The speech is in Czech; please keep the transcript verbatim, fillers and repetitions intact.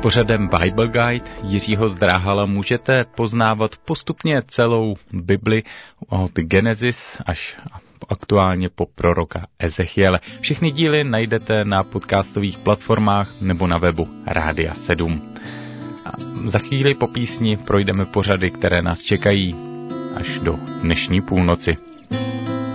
Pořadem Bible Guide Jiřího Zdráhala můžete poznávat postupně celou Bibli od Genesis až aktuálně po proroka Ezechiele. Všechny díly najdete na podcastových platformách nebo na webu Rádia sedm. A za chvíli po písni projdeme pořady, které nás čekají až do dnešní půlnoci.